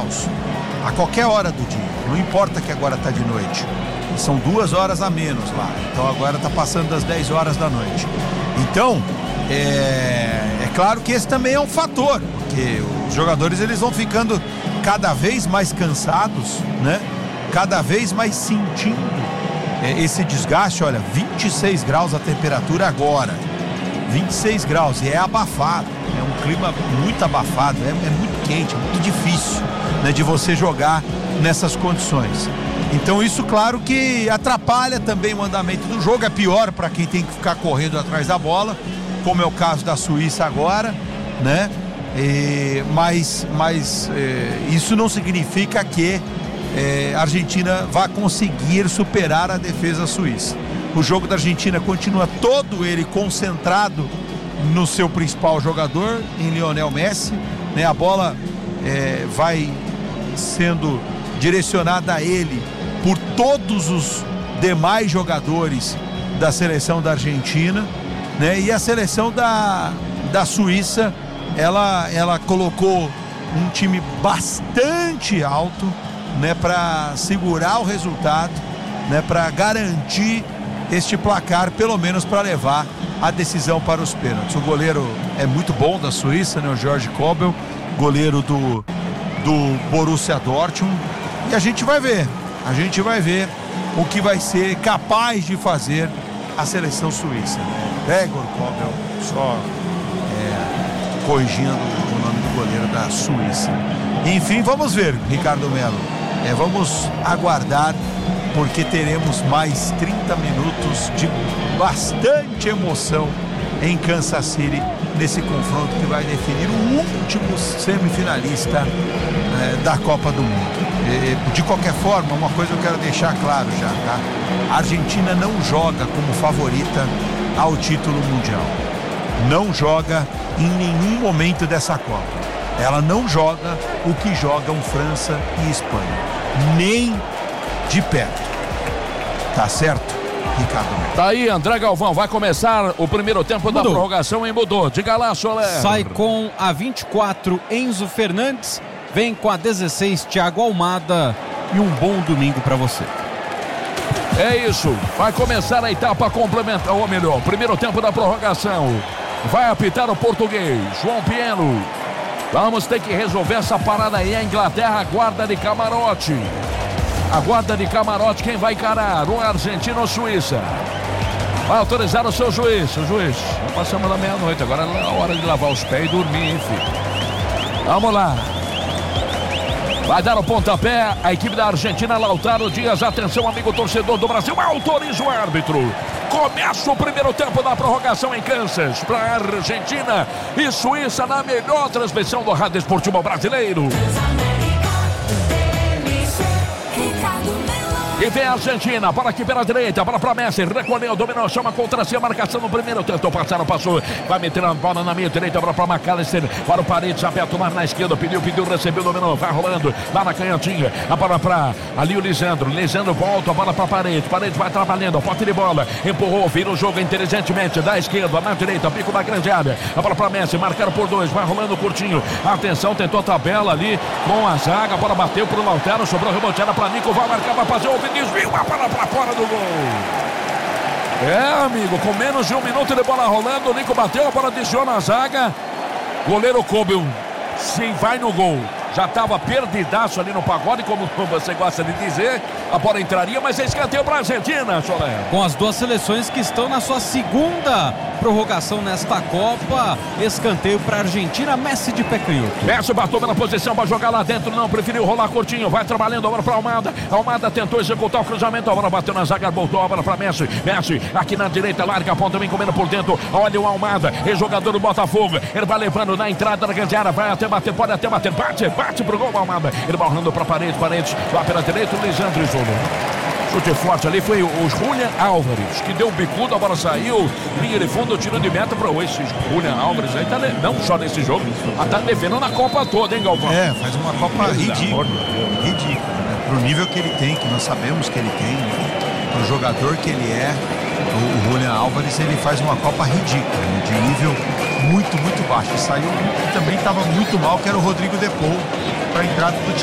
graus a qualquer hora do dia. Não importa que agora está de noite. São 2 horas a menos lá. Então agora está passando das 10 horas da noite. Então, é claro que esse também é um fator, porque os jogadores eles vão ficando cada vez mais cansados, né? Cada vez mais sentindo esse desgaste. Olha, 26 graus a temperatura agora. 26 graus e é abafado. É um clima muito abafado, é muito quente, é muito difícil, né, de você jogar nessas condições. Então isso, claro, que atrapalha também o andamento do jogo. É pior para quem tem que ficar correndo atrás da bola, como é o caso da Suíça agora, né? Mas isso não significa que a Argentina vai conseguir superar a defesa suíça. O jogo da Argentina continua todo ele concentrado no seu principal jogador, em Lionel Messi, né? A bola vai sendo direcionada a ele por todos os demais jogadores da seleção da Argentina, né? E a seleção da Suíça, ela colocou um time bastante alto, né, para segurar o resultado, né, para garantir este placar, pelo menos para levar a decisão para os pênaltis. O goleiro é muito bom da Suíça, né, o Jorge Kobel, goleiro do Borussia Dortmund, e a gente vai ver o que vai ser capaz de fazer a seleção suíça. Gregor Kobel, só corrigindo o nome do goleiro da Suíça. Enfim, vamos ver, Ricardo Melo. Vamos aguardar, porque teremos mais 30 minutos de bastante emoção em Kansas City, nesse confronto que vai definir o último semifinalista da Copa do Mundo. De qualquer forma, uma coisa eu quero deixar claro já, tá? A Argentina não joga como favorita ao título mundial. Não joga em nenhum momento dessa Copa. Ela não joga o que jogam França e Espanha. Nem de perto. Tá certo, Ricardo? Tá aí, André Galvão. Vai começar o primeiro tempo da prorrogação em Mudou. Diga lá, Soler. Sai com a 24, Enzo Fernandes. Vem com a 16, Thiago Almada. E um bom domingo pra você. É isso. Vai começar a etapa complementar, ou melhor, primeiro tempo da prorrogação. Vai apitar o português, João Pieno. Vamos ter que resolver essa parada aí. A Inglaterra, a guarda de camarote. A guarda de camarote, quem vai encarar? O Argentina ou Suíça? Vai autorizar o seu juiz. O juiz, passamos da meia-noite. Agora é a hora de lavar os pés e dormir, enfim. Vamos lá. Vai dar o pontapé a equipe da Argentina, Lautaro Dias. Atenção, amigo torcedor do Brasil. Autoriza o árbitro. Começa o primeiro tempo da prorrogação em Kansas para Argentina e Suíça, na melhor transmissão do Rádio Esportivo Brasileiro. E vem a Argentina, bola aqui pela direita, bola para Messi, recolheu, dominou, chama contra si, a marcação no primeiro, tentou passar, não passou, vai meter a bola na meia direita, bola para McAllister, para o Paredes, aberto mais na esquerda, pediu, recebeu, dominou, vai rolando, lá na canhotinha, a bola para ali o Lisandro volta, a bola para Paredes vai trabalhando, pote de bola, empurrou, vira o jogo inteligentemente, da esquerda, na direita, pico da grande área, a bola para Messi, marcaram por 2, vai rolando curtinho, atenção, tentou a tabela ali, com a zaga, a bola bateu pro Lautaro, sobrou reboteada para Nico, vai marcar, vai fazer o desvio, a bola pra fora do gol. Amigo, com menos de 1 minuto de bola rolando, o Nico bateu, a bola desviou na zaga. Goleiro Kobel, se vai no gol, já estava perdidaço ali no pagode, como você gosta de dizer. A bola entraria, mas é escanteio para a Argentina, Soler. Com as duas seleções que estão na sua segunda prorrogação nesta Copa. Escanteio para a Argentina, Messi de pé canhoto. Messi bateu na posição, vai jogar lá dentro, não, preferiu rolar curtinho, vai trabalhando, a bola para Almada. Almada tentou executar o cruzamento, a bola bateu na zaga, voltou a bola para Messi. Messi aqui na direita, larga a ponta, vem comendo por dentro. Olha o Almada, ex-jogador do Botafogo. Ele vai levando na entrada da grande área, vai até bater, pode até bater, bate pro gol, Almada. Ele vai rolando para Paredes lá pela direita, o Lisandro isolou. Chute forte ali foi o Julian Álvares, que deu um bicudo, a bola saiu, linha de fundo, tiro de meta para esse Julian Álvares aí, tá, não só nesse jogo, mas tá defendendo na Copa toda, hein, Galvão? Faz uma Copa ridícula, né? Pro nível que ele tem, que nós sabemos que ele tem, né? Pro jogador que ele é, o Julian Álvares, ele faz uma Copa ridícula, né? De nível muito, muito baixo. E saiu, também estava muito mal, que era o Rodrigo De Paul, para a entrada do time.